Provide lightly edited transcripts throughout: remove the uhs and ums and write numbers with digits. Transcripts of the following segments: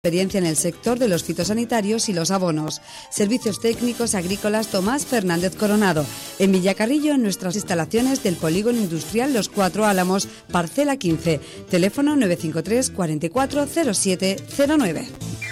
Experiencia en el sector de los fitosanitarios y los abonos. Servicios técnicos agrícolas Tomás Fernández Coronado. En Villacarrillo, en nuestras instalaciones del Polígono Industrial Los Cuatro Álamos, parcela 15. Teléfono 953 44 0709.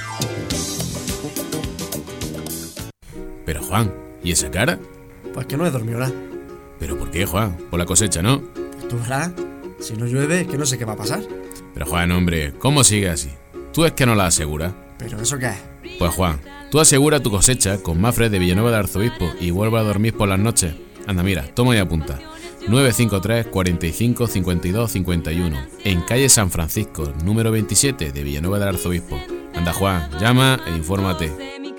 Pero Juan, ¿y esa cara? Pues que no he dormido nada. ¿Pero por qué, Juan? Por la cosecha, ¿no? Pues tú verás, si no llueve, que no sé qué va a pasar. Pero Juan, hombre, ¿cómo sigue así? ¿Tú es que no la aseguras? ¿Pero eso qué es? Pues Juan, tú asegura tu cosecha con Mafre de Villanueva del Arzobispo y vuelve a dormir por las noches. Anda, mira, toma y apunta. 953 45 52 51. En calle San Francisco, número 27 de Villanueva del Arzobispo. Anda, Juan, llama e infórmate.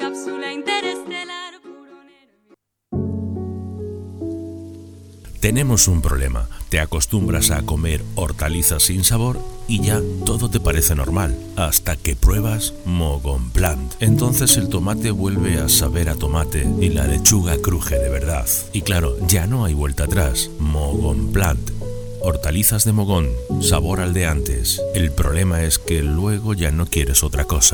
Tenemos un problema. Te acostumbras a comer hortalizas sin sabor y ya todo te parece normal, hasta que pruebas Mogon Plant. Entonces el tomate vuelve a saber a tomate y la lechuga cruje de verdad. Y claro, ya no hay vuelta atrás. Mogon Plant. Hortalizas de Mogón, sabor al de antes. El problema es que luego ya no quieres otra cosa.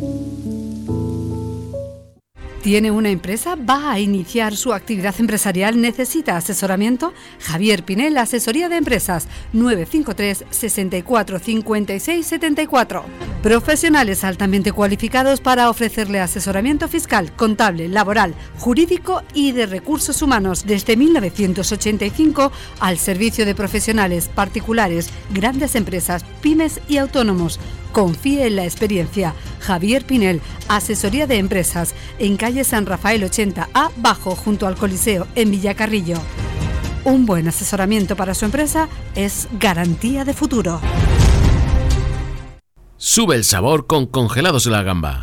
¿Tiene una empresa? ¿Va a iniciar su actividad empresarial? ¿Necesita asesoramiento? Javier Pinel, Asesoría de Empresas, 953 64 56 74. Profesionales altamente cualificados para ofrecerle asesoramiento fiscal, contable, laboral, jurídico y de recursos humanos desde 1985 al servicio de profesionales, particulares, grandes empresas, pymes y autónomos. Confíe en la experiencia. Javier Pinel, Asesoría de Empresas, en calle San Rafael 80A, bajo, junto al Coliseo, en Villacarrillo. Un buen asesoramiento para su empresa es garantía de futuro. Sube el sabor con Congelados La Gamba.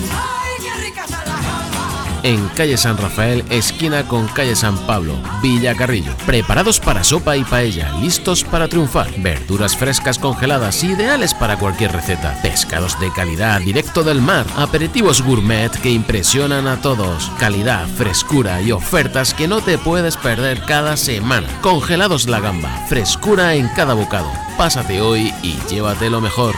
En calle San Rafael, esquina con calle San Pablo, Villacarrillo. Preparados para sopa y paella, listos para triunfar. Verduras frescas congeladas, ideales para cualquier receta. Pescados de calidad, directo del mar. Aperitivos gourmet que impresionan a todos. Calidad, frescura y ofertas que no te puedes perder cada semana. Congelados La Gamba, frescura en cada bocado. Pásate hoy y llévate lo mejor.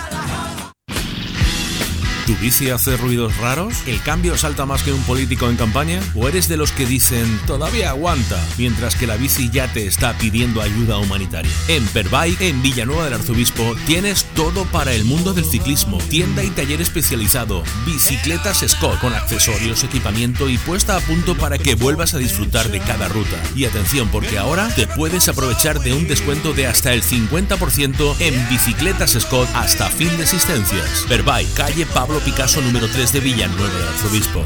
¿Tu bici hace ruidos raros? ¿El cambio salta más que un político en campaña? ¿O eres de los que dicen, todavía aguanta, mientras que la bici ya te está pidiendo ayuda humanitaria? En Perbike, en Villanueva del Arzobispo, tienes todo para el mundo del ciclismo. Tienda y taller especializado, bicicletas Scott, con accesorios, equipamiento y puesta a punto para que vuelvas a disfrutar de cada ruta. Y atención, porque ahora te puedes aprovechar de un descuento de hasta el 50% en bicicletas Scott hasta fin de existencias. Perbike, calle Pablo Picasso número 3 de Villanueva del Arzobispo.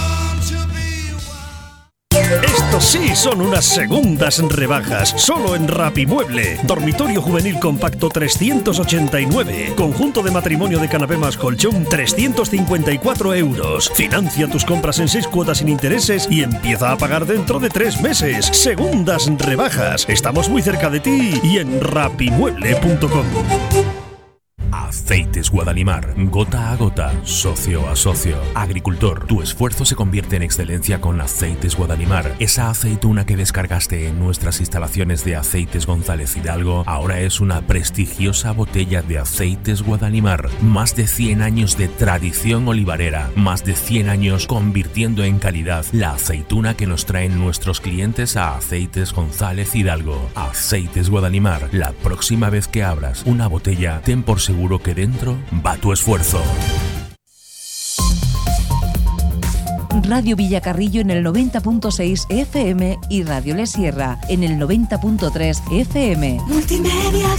Estos sí son unas segundas rebajas, solo en Rapimueble. Dormitorio juvenil compacto 389. Conjunto de matrimonio de canapé más colchón 354 euros. Financia tus compras en 6 cuotas sin intereses y empieza a pagar dentro de 3 meses. Segundas rebajas. Estamos muy cerca de ti y en rapimueble.com. Aceites Guadalimar, gota a gota, socio a socio. Agricultor, tu esfuerzo se convierte en excelencia con Aceites Guadalimar. Esa aceituna que descargaste en nuestras instalaciones de Aceites González Hidalgo ahora es una prestigiosa botella de Aceites Guadalimar. Más de 100 años de tradición olivarera, más de 100 años convirtiendo en calidad la aceituna que nos traen nuestros clientes a Aceites González Hidalgo. Aceites Guadalimar, la próxima vez que abras una botella, ten por seguro que dentro va tu esfuerzo. Radio Villacarrillo en el 90.6 FM y Radio Le Sierra en el 90.3 FM. Multimedia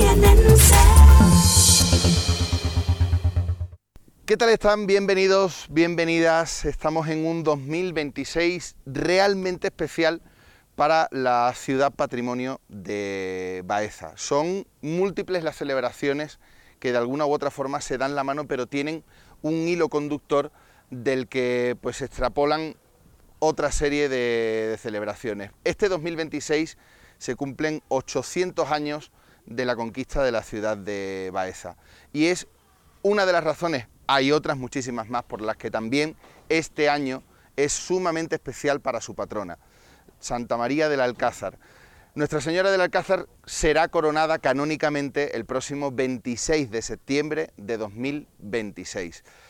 ¿Qué tal están? Bienvenidos, bienvenidas. Estamos en un 2026 realmente especial para la ciudad patrimonio de Baeza. Son múltiples las celebraciones que de alguna u otra forma se dan la mano, pero tienen un hilo conductor del que pues extrapolan otra serie de celebraciones. Este 2026 se cumplen 800 años de la conquista de la ciudad de Baeza y es una de las razones, hay otras muchísimas más, por las que también este año es sumamente especial para su patrona, Santa María del Alcázar. Nuestra Señora del Alcázar será coronada canónicamente el próximo 26 de septiembre de 2026.